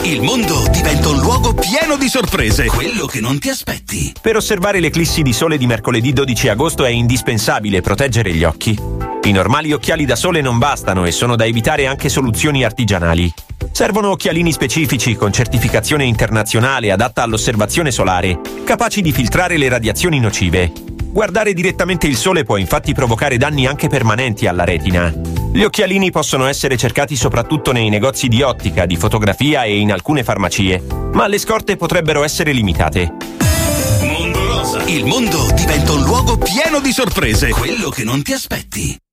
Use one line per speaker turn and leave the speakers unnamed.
Il mondo diventa un luogo pieno di sorprese, quello che non ti aspetti.
Per osservare l'eclissi di sole di mercoledì 12 agosto è indispensabile proteggere gli occhi. I normali occhiali da sole non bastano e sono da evitare anche soluzioni artigianali. Servono occhialini specifici con certificazione internazionale adatta all'osservazione solare, capaci di filtrare le radiazioni nocive. Guardare direttamente il sole può infatti provocare danni anche permanenti alla retina. Gli occhialini possono essere cercati soprattutto nei negozi di ottica, di fotografia e in alcune farmacie, ma le scorte potrebbero essere limitate.
Mondo Rosa. Il mondo diventa un luogo pieno di sorprese, quello che non ti aspetti.